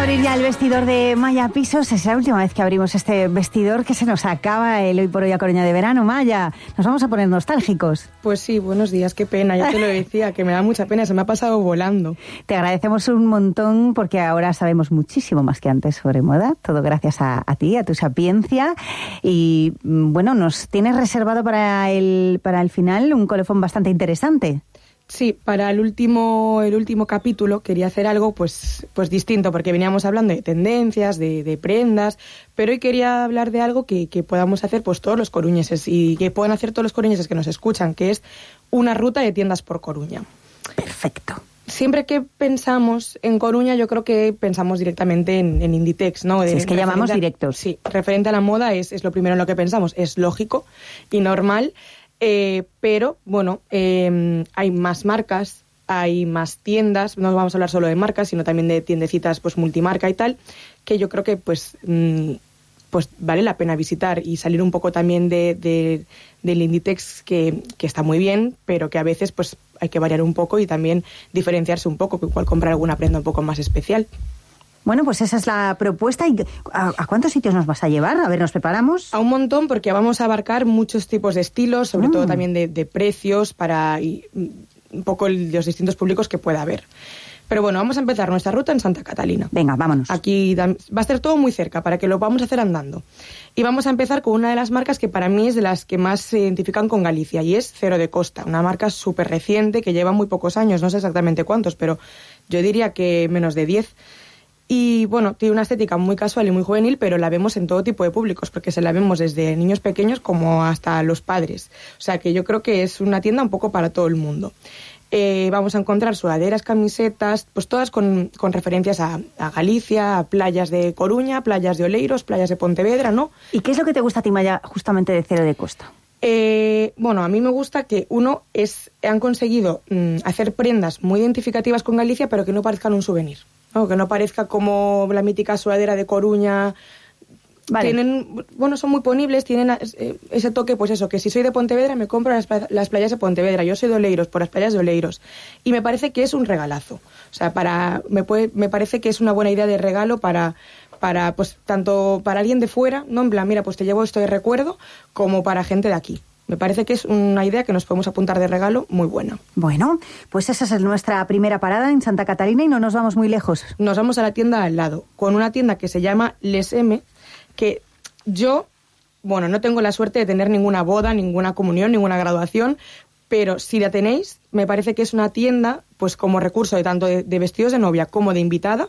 abrir ya el vestidor de Maya Pisos. Es la última vez que abrimos este vestidor, que se nos acaba el Hoy por Hoy a Coruña de verano. Maya, nos vamos a poner nostálgicos. Pues sí, buenos días, qué pena, ya te lo decía, que me da mucha pena, se me ha pasado volando. Te agradecemos un montón porque ahora sabemos muchísimo más que antes sobre moda, todo gracias a ti, a tu sapiencia. Y bueno, nos tienes reservado para el final un colofón bastante interesante. Sí, para el último capítulo quería hacer algo pues distinto, porque veníamos hablando de tendencias, de prendas, pero hoy quería hablar de algo que podamos hacer pues todos los coruñeses y que puedan hacer todos los coruñeses que nos escuchan, que es una ruta de tiendas por Coruña. Perfecto. Siempre que pensamos en Coruña, yo creo que pensamos directamente en Inditex, ¿no? Si es que llamamos directos. Sí, referente a la moda es lo primero en lo que pensamos, es lógico y normal. Pero bueno, hay más marcas, hay más tiendas, no vamos a hablar solo de marcas, sino también de tiendecitas pues multimarca y tal, que yo creo que pues vale la pena visitar y salir un poco también del Inditex, que está muy bien, pero que a veces pues hay que variar un poco y también diferenciarse un poco, que igual comprar alguna prenda un poco más especial. Bueno, pues esa es la propuesta. ¿Y a cuántos sitios nos vas a llevar? A ver, ¿nos preparamos? A un montón, porque vamos a abarcar muchos tipos de estilos, sobre todo también de precios, para un poco los distintos públicos que pueda haber. Pero bueno, vamos a empezar nuestra ruta en Santa Catalina. Venga, vámonos. Aquí va a ser todo muy cerca, para que lo vamos a hacer andando. Y vamos a empezar con una de las marcas que para mí es de las que más se identifican con Galicia, y es Cero de Costa, una marca súper reciente que lleva muy pocos años, no sé exactamente cuántos, pero yo diría que menos de 10. Y bueno, tiene una estética muy casual y muy juvenil, pero la vemos en todo tipo de públicos, porque se la vemos desde niños pequeños como hasta los padres. O sea que yo creo que es una tienda un poco para todo el mundo. Vamos a encontrar sudaderas, camisetas, pues todas con referencias a Galicia, a playas de Coruña, playas de Oleiros, playas de Pontevedra, ¿no? ¿Y qué es lo que te gusta a ti, Maya, justamente de Cero de Costa? Bueno, a mí me gusta que han conseguido hacer prendas muy identificativas con Galicia, pero que no parezcan un souvenir, ¿no? Que no parezca como la mítica sudadera de Coruña. Vale. Son muy ponibles, tienen ese toque, pues eso, que si soy de Pontevedra me compro las playas de Pontevedra, yo soy de Oleiros, por las playas de Oleiros. Y me parece que es un regalazo. O sea, me parece que es una buena idea de regalo para pues tanto para alguien de fuera, no en plan, mira, pues te llevo esto de recuerdo, como para gente de aquí. Me parece que es una idea que nos podemos apuntar de regalo muy buena. Bueno, pues esa es nuestra primera parada en Santa Catalina y no nos vamos muy lejos. Nos vamos a la tienda al lado, con una tienda que se llama Les M, que yo, bueno, no tengo la suerte de tener ninguna boda, ninguna comunión, ninguna graduación, pero si la tenéis, me parece que es una tienda, pues como recurso de tanto de vestidos de novia como de invitada,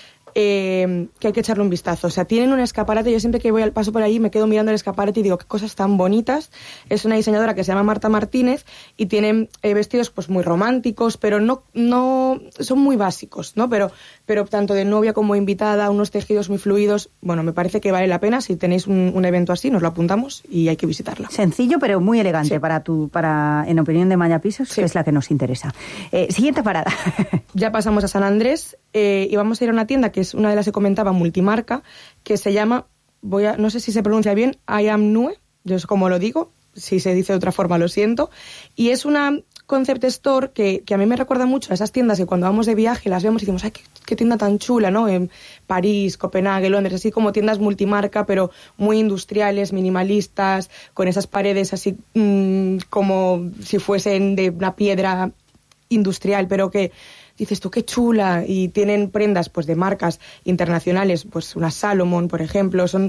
que hay que echarle un vistazo. O sea, tienen un escaparate, yo siempre que voy al paso por ahí me quedo mirando el escaparate y digo, qué cosas tan bonitas. Es una diseñadora que se llama Marta Martínez y tienen vestidos pues muy románticos, pero no son muy básicos, ¿no? Pero tanto de novia como invitada, unos tejidos muy fluidos. Bueno, me parece que vale la pena. Si tenéis un evento así, nos lo apuntamos y hay que visitarla. Sencillo, pero muy elegante, sí. En opinión de Maya Pisos, sí. Que es la que nos interesa. Siguiente parada. Ya pasamos a San Andrés y vamos a ir a una tienda que es una de las que comentaba, multimarca, que se llama, no sé si se pronuncia bien, I Am Nue, yo es como lo digo, si se dice de otra forma lo siento, y es una concept store que a mí me recuerda mucho a esas tiendas que cuando vamos de viaje las vemos y decimos, ¡ay, qué tienda tan chula!, ¿no? En París, Copenhague, Londres, así como tiendas multimarca, pero muy industriales, minimalistas, con esas paredes así como si fuesen de una piedra industrial, pero que dices tú, qué chula, y tienen prendas pues de marcas internacionales, pues una Salomon, por ejemplo, son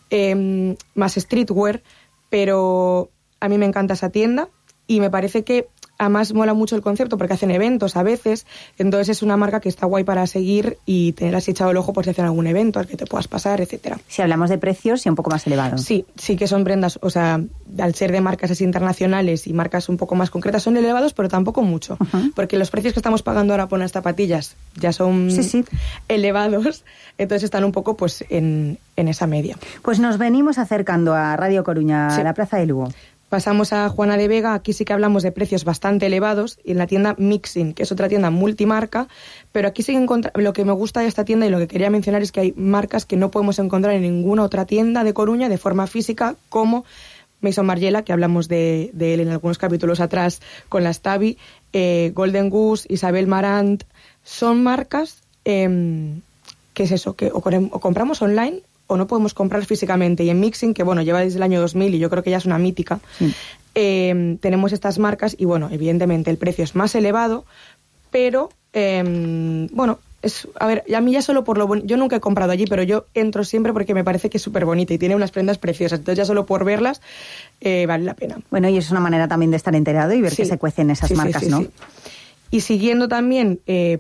más streetwear, pero a mí me encanta esa tienda y me parece que además mola mucho el concepto porque hacen eventos a veces, entonces es una marca que está guay para seguir y tener así echado el ojo por si hacen algún evento al que te puedas pasar, etcétera. Si hablamos de precios, sí, un poco más elevados. Sí que son prendas, o sea, al ser de marcas así internacionales y marcas un poco más concretas son elevados, pero tampoco mucho, porque los precios que estamos pagando ahora por unas zapatillas ya son elevados, entonces están un poco pues en esa media. Pues nos venimos acercando a Radio Coruña, a la Plaza de Lugo. Pasamos a Juana de Vega, aquí sí que hablamos de precios bastante elevados, y en la tienda Mixin, que es otra tienda multimarca, pero aquí sí que lo que me gusta de esta tienda y lo que quería mencionar es que hay marcas que no podemos encontrar en ninguna otra tienda de Coruña de forma física, como Maison Margiela, que hablamos de él en algunos capítulos atrás con la Stavi, Golden Goose, Isabel Marant, son marcas que es eso, que o compramos online o no podemos comprar físicamente. Y en Mixin, que bueno, lleva desde el año 2000 y yo creo que ya es una mítica, tenemos estas marcas y bueno, evidentemente el precio es más elevado, pero bueno, a ver, a mí ya solo por lo bonito, yo nunca he comprado allí, pero yo entro siempre porque me parece que es súper bonita y tiene unas prendas preciosas, entonces ya solo por verlas vale la pena. Bueno, y es una manera también de estar enterado y ver que se cuecen esas marcas, ¿no? Sí. Y siguiendo también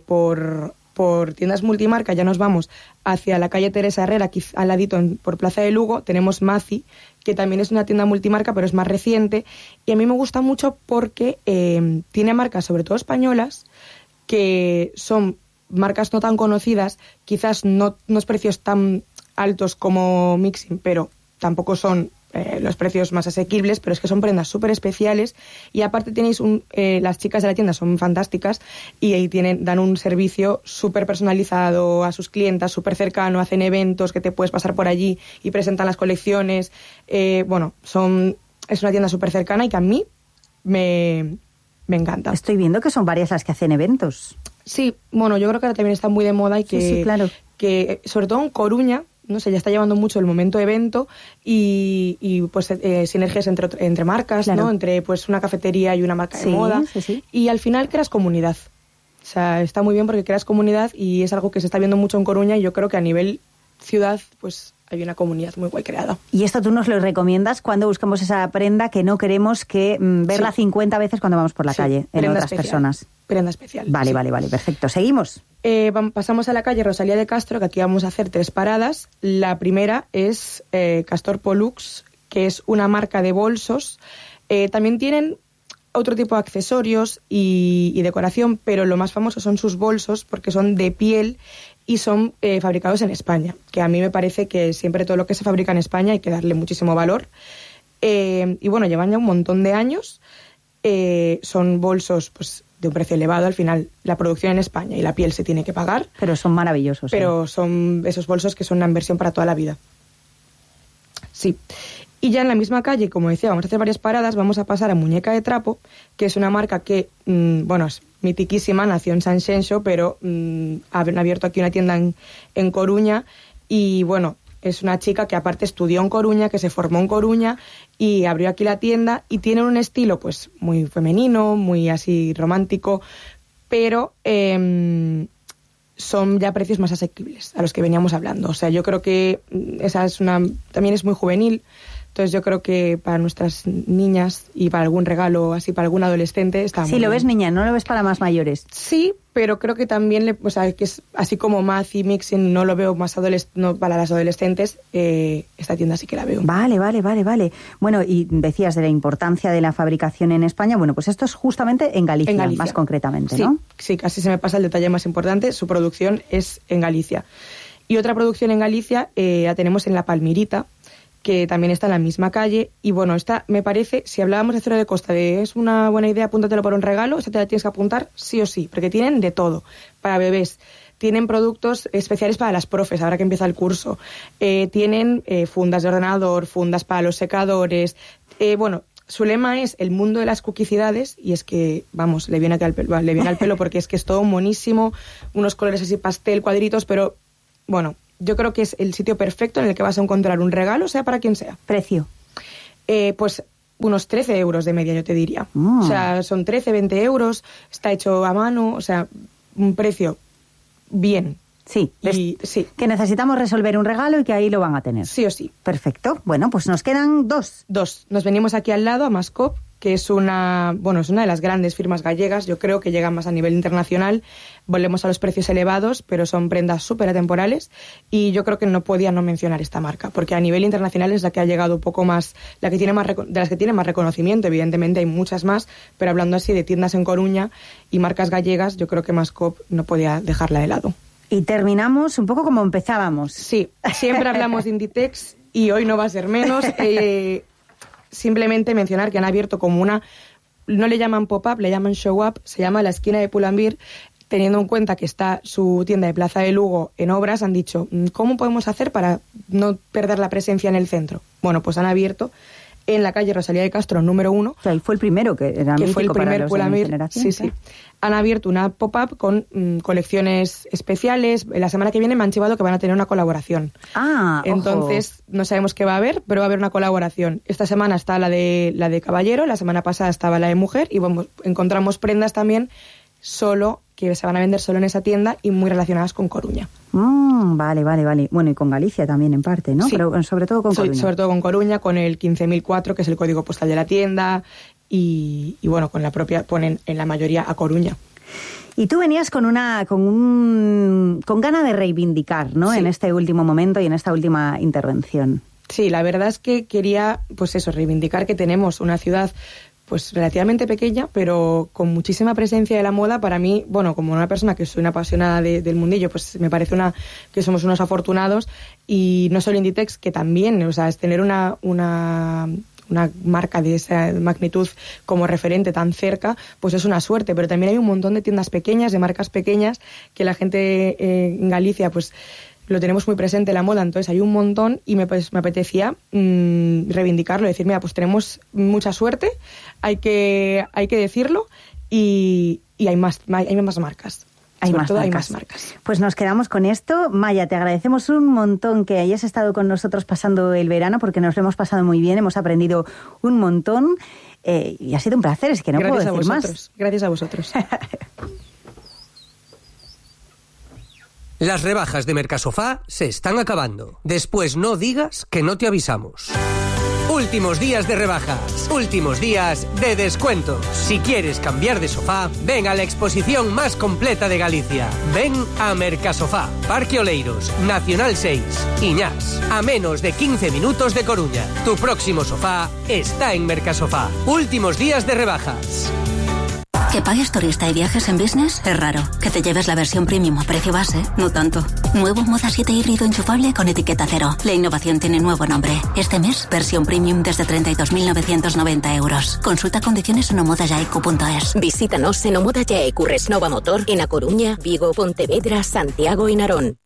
por tiendas multimarca, ya nos vamos hacia la calle Teresa Herrera, aquí al ladito por Plaza de Lugo, tenemos Mazi, que también es una tienda multimarca, pero es más reciente, y a mí me gusta mucho porque tiene marcas, sobre todo españolas, que son marcas no tan conocidas, quizás no unos precios tan altos como Mixin, pero tampoco son los precios más asequibles, pero es que son prendas súper especiales y aparte tenéis las chicas de la tienda son fantásticas y ahí dan un servicio súper personalizado a sus clientas, súper cercano, hacen eventos que te puedes pasar por allí y presentan las colecciones. Bueno, es una tienda súper cercana y que a mí me encanta. Estoy viendo que son varias las que hacen eventos. Sí, bueno, yo creo que ahora también está muy de moda y que, sí, claro, que sobre todo en Coruña, no sé, ya está llevando mucho el momento evento y pues sinergias entre marcas, claro, ¿no? Entre pues una cafetería y una marca de moda. Sí. Y al final creas comunidad. O sea, está muy bien porque creas comunidad y es algo que se está viendo mucho en Coruña y yo creo que a nivel ciudad pues hay una comunidad muy guay creada. Y esto tú nos lo recomiendas cuando buscamos esa prenda que no queremos que verla 50 veces cuando vamos por la calle en otras personas. Prenda especial. Vale, perfecto. ¿Seguimos? Pasamos a la calle Rosalía de Castro, que aquí vamos a hacer 3 paradas. La primera es Castor Pollux, que es una marca de bolsos. También tienen otro tipo de accesorios y decoración, pero lo más famoso son sus bolsos, porque son de piel y son fabricados en España, que a mí me parece que siempre todo lo que se fabrica en España hay que darle muchísimo valor. Y bueno, llevan ya un montón de años. Son bolsos pues de un precio elevado, al final la producción en España y la piel se tiene que pagar. Pero son maravillosos. Pero son esos bolsos que son una inversión para toda la vida. Sí. Y ya en la misma calle, como decía, vamos a hacer varias paradas, vamos a pasar a Muñeca de Trapo, que es una marca que, bueno, es mitiquísima, nació en San Xenxo, pero han abierto aquí una tienda en Coruña y, bueno, es una chica que aparte estudió en Coruña, que se formó en Coruña y abrió aquí la tienda y tiene un estilo pues muy femenino, muy así romántico, pero son ya precios más asequibles a los que veníamos hablando. O sea, yo creo que esa también es muy juvenil. Entonces yo creo que para nuestras niñas y para algún regalo, así para algún adolescente, está muy bien. Sí, lo ves niña, no lo ves para más mayores. Sí, pero creo que también, o sea, que es así como Mazi y Mixin, no lo veo más no para las adolescentes, esta tienda sí que la veo. Vale. Bueno, y decías de la importancia de la fabricación en España. Bueno, pues esto es justamente en Galicia. Más concretamente, ¿no? Sí, casi se me pasa el detalle más importante. Su producción es en Galicia. Y otra producción en Galicia la tenemos en La Palmirita, que también está en la misma calle, y bueno, esta me parece, si hablábamos de Cero de Costa, es una buena idea, apúntatelo por un regalo, esta te la tienes que apuntar sí o sí, porque tienen de todo, para bebés, tienen productos especiales para las profes, ahora que empieza el curso, tienen fundas de ordenador, fundas para los secadores, bueno, su lema es el mundo de las cuquicidades, y es que, vamos, le viene aquí al pelo porque es que es todo monísimo, unos colores así pastel, cuadritos, pero, bueno, yo creo que es el sitio perfecto en el que vas a encontrar un regalo, sea para quien sea. ¿Precio? Pues unos 13 euros de media, yo te diría. O sea, son 13, 20 euros, está hecho a mano, o sea, un precio bien. Sí, sí, que necesitamos resolver un regalo y que ahí lo van a tener. Sí o sí. Perfecto. Bueno, pues nos quedan 2. Nos venimos aquí al lado, a Mascop, que es una de las grandes firmas gallegas, yo creo que llegan más a nivel internacional, volvemos a los precios elevados, pero son prendas súper atemporales y yo creo que no podía no mencionar esta marca, porque a nivel internacional es la que ha llegado un poco más, de las que tiene más reconocimiento, evidentemente hay muchas más, pero hablando así de tiendas en Coruña y marcas gallegas, yo creo que Mascop no podía dejarla de lado. Y terminamos un poco como empezábamos. Sí, siempre hablamos de Inditex y hoy no va a ser menos. Simplemente mencionar que han abierto como no le llaman pop-up, le llaman show-up, se llama La Esquina de Pull&Bear, teniendo en cuenta que está su tienda de Plaza de Lugo en obras, han dicho, ¿cómo podemos hacer para no perder la presencia en el centro? Bueno, pues han abierto en la calle Rosalía de Castro, número 1. O sea, él fue el primero que era mítico fue el primer para los de mi Pull&Bear. generación. Sí. Han abierto una pop-up con colecciones especiales. La semana que viene me han chivado que van a tener una colaboración. Entonces, no sabemos qué va a haber, pero va a haber una colaboración. Esta semana está la de caballero, la semana pasada estaba la de mujer, y encontramos prendas también que se van a vender solo en esa tienda y muy relacionadas con Coruña. Vale. Bueno, y con Galicia también en parte, ¿no? Sí. Pero sobre todo con Coruña. Sobre todo con Coruña, con el 15.004, que es el código postal de la tienda, y bueno, con la propia, ponen en la mayoría a Coruña. Y tú venías con gana de reivindicar, ¿no? Sí. En este último momento y en esta última intervención. Sí, la verdad es que quería, reivindicar que tenemos una ciudad relativamente pequeña, pero con muchísima presencia de la moda. Para mí, como una persona que soy una apasionada del mundillo, pues me parece que somos unos afortunados, y no solo Inditex, que también, es tener una marca de esa magnitud como referente tan cerca, pues es una suerte. Pero también hay un montón de tiendas pequeñas, de marcas pequeñas, que la gente en Galicia, lo tenemos muy presente la moda. Entonces hay un montón, y me apetecía reivindicarlo, decir, mira, pues tenemos mucha suerte, hay que decirlo, y hay más marcas. Hay más marcas. Pues nos quedamos con esto. Maya, te agradecemos un montón que hayas estado con nosotros pasando el verano, porque nos lo hemos pasado muy bien, hemos aprendido un montón, y ha sido un placer, es que no puedo decir más. Gracias a vosotros. Las rebajas de Mercasofá se están acabando. Después no digas que no te avisamos. Últimos días de rebajas, últimos días de descuentos. Si quieres cambiar de sofá, ven a la exposición más completa de Galicia. Ven a Mercasofá, Parque Oleiros, Nacional 6, Iñás, a menos de 15 minutos de Coruña. Tu próximo sofá está en Mercasofá. Últimos días de rebajas. Que pagues turista y viajes en business es raro. Que te lleves la versión premium a precio base, no tanto. Nuevo Moda 7 híbrido enchufable con etiqueta cero. La innovación tiene nuevo nombre. Este mes, versión premium desde 32.990 euros. Consulta condiciones en omodayaicu.es. Visítanos en Omoda Yaicu Resnova Motor en A Coruña, Vigo, Pontevedra, Santiago y Narón.